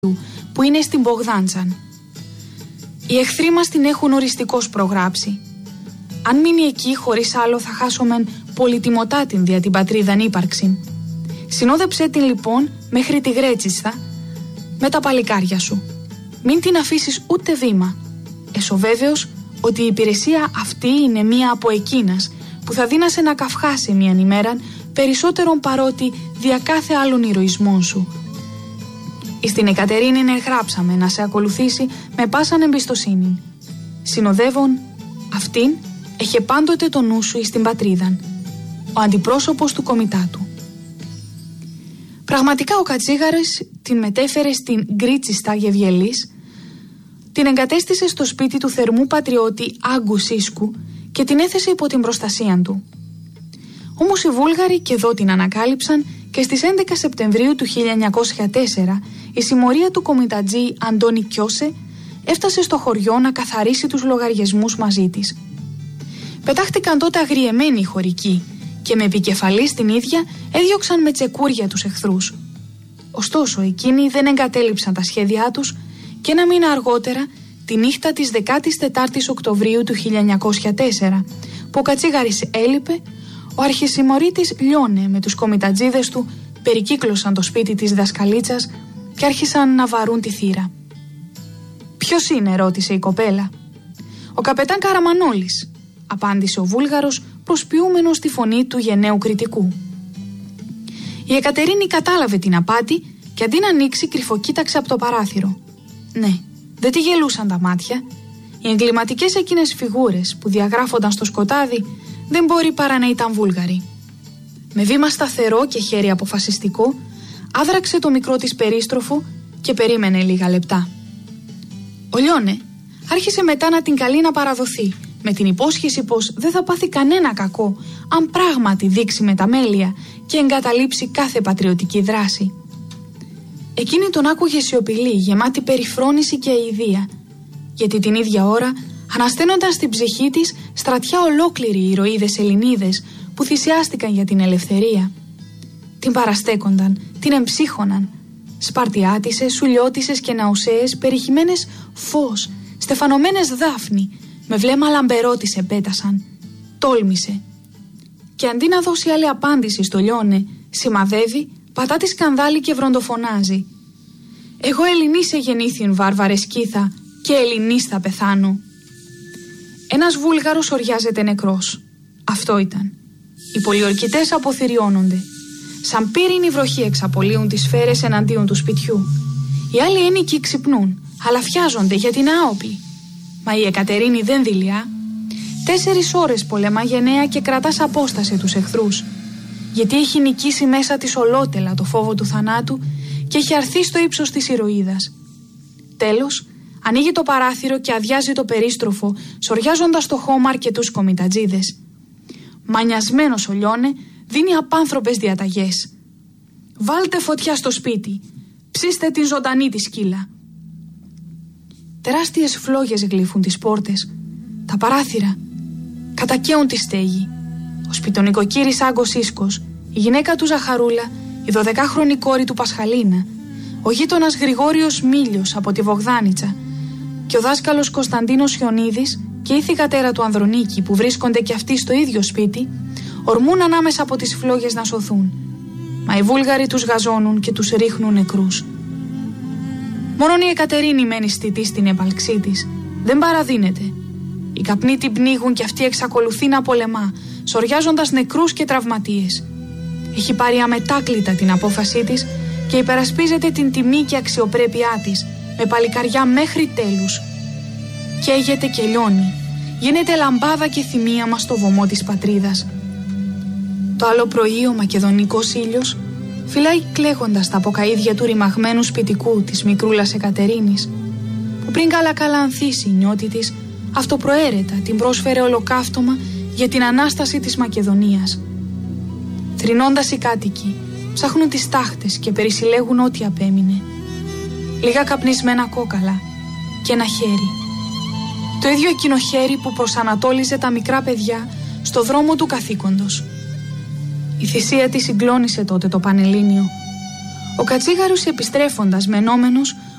που είναι στην Μπογδάντσαν. Οι εχθροί μας την έχουν οριστικώς προγράψει. Αν μείνει εκεί χωρίς άλλο θα χάσομεν πολυτιμωτά την δια την πατρίδαν ύπαρξη. Συνόδεψέ την λοιπόν μέχρι τη Γρέτσιστα με τα παλικάρια σου. Μην την αφήσεις ούτε βήμα. Εσωβέβαιος ότι η υπηρεσία αυτή είναι μία από εκείνας που θα δίνασε να καυχάσει μίαν ημέραν περισσότερον παρότι δια κάθε άλλων ηρωισμών σου. Στην Εκατερίνη γράψαμε να σε ακολουθήσει με πάσαν εμπιστοσύνη. Συνοδεύων αυτήν έχει πάντοτε το νου σου εις την πατρίδαν, ο αντιπρόσωπος του κομιτάτου. Πραγματικά ο Κατσίγαρης την μετέφερε στην Γκρίτσιστα Γευγελής, την εγκατέστησε στο σπίτι του θερμού πατριώτη Άγκου Σίσκου και την έθεσε υπό την προστασία του. Όμως οι Βούλγαροι και εδώ την ανακάλυψαν και στις 11 Σεπτεμβρίου του 1904 η συμμορία του κομιτατζή Αντώνη Κιώσε έφτασε στο χωριό να καθαρίσει τους λογαριασμούς μαζί της. Πετάχτηκαν τότε αγριεμένοι οι χωρικοί και με επικεφαλή στην ίδια έδιωξαν με τσεκούρια τους εχθρούς. Ωστόσο εκείνοι δεν εγκατέλειψαν τα σχέδιά τους και ένα μήνα αργότερα, τη νύχτα της 14ης Οκτωβρίου του 1904, που ο Κατσίγαρης έλειπε, ο αρχισημμορίτης Λιώνε με τους κομιτατζίδες του περικύκλωσαν το σπίτι της δασκαλίτσας και άρχισαν να βαρούν τη θύρα. «Ποιος είναι?» ρώτησε η κοπέλα. «Ο καπετάν Καραμανόλης», απάντησε ο Βούλγαρος προσποιούμενος τη φωνή του γενναίου κριτικού. Η Εκατερίνη κατάλαβε την απάτη και αντί να ανοίξει κρυφοκοίταξε από το παράθυρο. Ναι, δεν τη γελούσαν τα μάτια. Οι εγκληματικές εκείνες φιγούρες που διαγράφονταν στο σκοτάδι δεν μπορεί παρά να ήταν Βούλγαροι. Με βήμα σταθερό και χέρι αποφασιστικό άδραξε το μικρό της περίστροφο και περίμενε λίγα λεπτά. Ο Λιώνε άρχισε μετά να την καλεί να παραδοθεί, με την υπόσχεση πως δεν θα πάθει κανένα κακό αν πράγματι δείξει μεταμέλεια και εγκαταλείψει κάθε πατριωτική δράση. Εκείνη τον άκουγε σιωπηλή, γεμάτη περιφρόνηση και αηδία, γιατί την ίδια ώρα ανασταίνονταν στην ψυχή της στρατιά ολόκληροι οι ηρωίδες Ελληνίδες που θυσιάστηκαν για την ελευθερία. Την παραστέκονταν, την εμψύχωναν, Σπαρτιάτισσες, Σουλιώτισσες και Ναουσαίες περιχυμένες φως, στεφανωμένες δάφνη, με βλέμμα λαμπερό της επέτασαν. Τόλμησε. Και αντί να δώσει άλλη απάντηση στο Λιώνε, σημαδεύει, πατά τη σκανδάλη και βροντοφωνάζει. «Εγώ Ελληνής εγεννήθην, βάρβαρε σκύθα, και Ελληνής θα πεθάνω». Ένας Βούλγαρος οριάζεται νεκρός. Αυτό ήταν. Οι πολιορκητές αποθυριώνονται. Σαν πύρινη βροχή εξαπολύουν τις σφαίρες εναντίον του σπιτιού. Οι άλλοι ένικοι ξυπνούν, αλλά φιάζονται γιατί είναι άοπλοι. Μα η Εκατερίνη δεν δειλιά. 4 ώρες πολεμά γενναία και κρατάς απόσταση τους εχθρούς. Γιατί έχει νικήσει μέσα της ολότελα το φόβο του θανάτου και έχει αρθεί στο ύψος της ηρωίδας. Τέλος, ανοίγει το παράθυρο και αδειάζει το περίστροφο, σοριάζοντας το χώμα αρκετούς κομιτατζίδες. Μανιασμένος ο Λιώνε δίνει απάνθρωπες διαταγές. «Βάλτε φωτιά στο σπίτι, ψήστε την ζωντανή τη σκύλα». Τεράστιες φλόγες γλύφουν τις πόρτες, τα παράθυρα, κατακαίουν τη στέγη. Ο σπιτονικοκύρης Άγκος Σίσκος, η γυναίκα του Ζαχαρούλα, η 12χρονη κόρη του Πασχαλίνα, ο γείτονας Γρηγόριος Μίλιος από τη Βογδάνιτσα και ο δάσκαλος Κωνσταντίνος Ιωνίδης και η θυγατέρα του Ανδρονίκη που βρίσκονται και αυτοί στο ίδιο σπίτι, ορμούν ανάμεσα από τις φλόγες να σωθούν. Μα οι Βούλγαροι τους γαζώνουν και τους ρίχνουν νεκρούς. Μόνον η Εκατερίνη μένει στιτή στην έπαλξή της. Δεν παραδίνεται. Οι καπνοί την πνίγουν και αυτή εξακολουθεί να πολεμά, σοριάζοντας νεκρούς και τραυματίες. Έχει πάρει αμετάκλητα την απόφασή της και υπερασπίζεται την τιμή και αξιοπρέπειά της με παλικαριά μέχρι τέλους. Καίγεται και λιώνει. Γίνεται λαμπάδα και θυμίαμα στο βωμό της πατρίδας. Το άλλο πρωί ο μακεδονικός ήλιος φυλάει κλαίγοντας τα αποκαΐδια του ρημαγμένου σπιτικού της μικρούλας Εκατερίνης, που πριν καλά ανθίσει η νιώτη της αυτοπροαίρετα την πρόσφερε ολοκαύτωμα για την Ανάσταση της Μακεδονίας. Θρηνώντας οι κάτοικοι ψάχνουν τις τάχτες και περισυλλέγουν ό,τι απέμεινε. Λίγα καπνισμένα κόκαλα και ένα χέρι. Το ίδιο εκείνο χέρι που προσανατόλιζε τα μικρά παιδιά στο δρόμο του καθήκοντος. Η θυσία της συγκλώνησε τότε το Πανελλήνιο. Ο Κατσίγαρος επιστρέφοντας μενόμενος